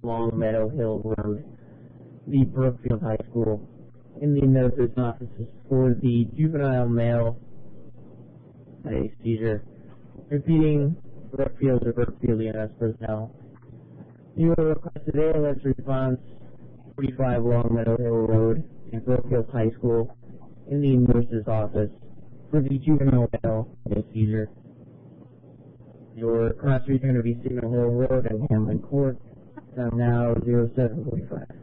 Long Meadow Hill Road, the Brookfield High School, in the nurse's offices for the juvenile male a seizure. Repeating Brookfield or Brookfield EMS personnel. You are requested ALS response 45 Long Meadow Hill Road in Brookfield High School in the nurse's office for the juvenile male a seizure. Your cross streets are going to be Signal Hill Road and Hamlin Court. Now 0745.